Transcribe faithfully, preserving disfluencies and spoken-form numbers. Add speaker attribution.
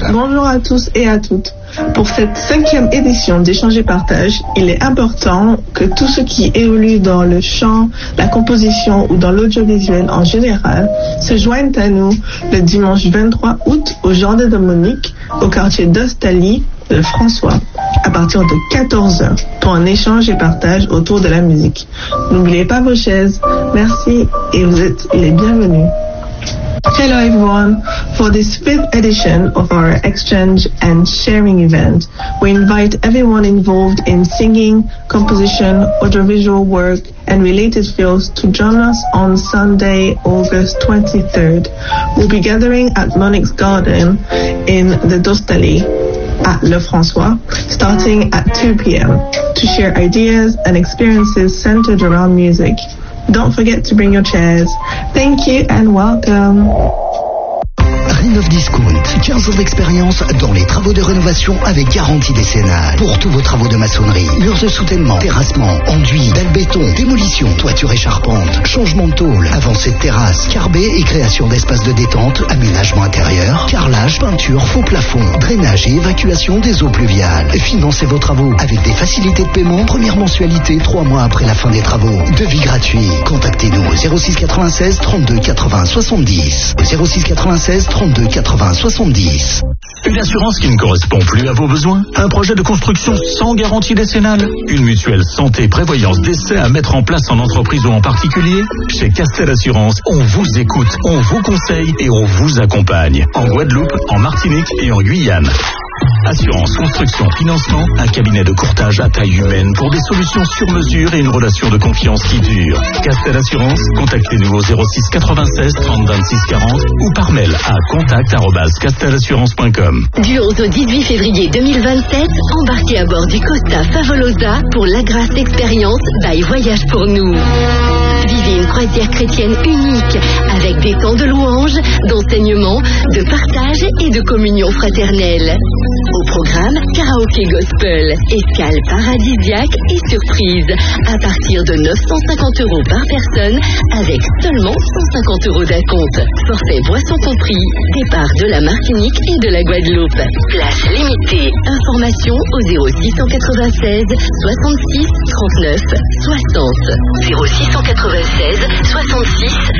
Speaker 1: Bonjour à tous et à toutes. Pour cette cinquième édition d'Échange et Partage, il est important que tous ceux qui évoluent dans le chant, la composition ou dans l'audiovisuel en général se joignent à nous le dimanche vingt-trois août au Jardin de Monique, au quartier d'Ostalie de François, à partir de quatorze heures, pour un échange et partage autour de la musique. N'oubliez pas vos chaises. Merci et vous êtes les bienvenus. Hello everyone, for this fifth edition of our exchange and sharing event, we invite everyone involved in singing, composition, audiovisual work and related fields to join us on Sunday, August twenty-third. We'll be gathering at Monique's Garden in the Dostali at Le François, starting at two p.m. to share ideas and experiences centered around music. Don't forget to bring your chairs. Thank you and welcome.
Speaker 2: Rénov Discount, quinze ans d'expérience dans les travaux de rénovation avec garantie décennale. Pour tous vos travaux de maçonnerie, murs de soutènement, terrassement, enduit, dalle béton, démolition, toiture et charpente, changement de tôle, avancée de terrasse, carbé et création d'espaces de détente, aménagement intérieur, carrelage, peinture, faux plafond, drainage et évacuation des eaux pluviales. Financez vos travaux avec des facilités de paiement, première mensualité, trois mois après la fin des travaux. Devis gratuit. Contactez-nous au zéro six quatre-vingt-seize trente-deux quatre-vingts soixante-dix. zéro six quatre-vingt-seize trente-deux quatre-vingts soixante-dix.
Speaker 3: Une assurance qui ne correspond plus à vos besoins? Un projet de construction sans garantie décennale? Une mutuelle santé prévoyance décès à mettre en place en entreprise ou en particulier? Chez Castel Assurance, on vous écoute, on vous conseille et on vous accompagne. En Guadeloupe, en Martinique et en Guyane. Assurance, construction, financement, un cabinet de courtage à taille humaine pour des solutions sur mesure et une relation de confiance qui dure. Castel Assurance, contactez-nous au zéro six quatre-vingt-seize trente vingt-six quarante ou par mail à contact arobase castelassurance point com.
Speaker 4: Du onze au dix-huit février deux mille vingt-sept, embarquez à bord du Costa Favolosa pour la Grasse Expérience by Voyage pour nous. Vivez une croisière chrétienne unique avec des temps de louanges, d'enseignement, de partage et de communion fraternelle. Au programme, karaoké gospel, escale paradisiaque et surprise à partir de neuf cent cinquante euros par personne avec seulement cent cinquante euros d'acompte. Forfait boisson compris, départ de la Martinique et de la Guadeloupe. Place limitée. Information au zéro six quatre-vingt-seize soixante-six trente-neuf soixante. zéro six quatre-vingt-seize soixante-six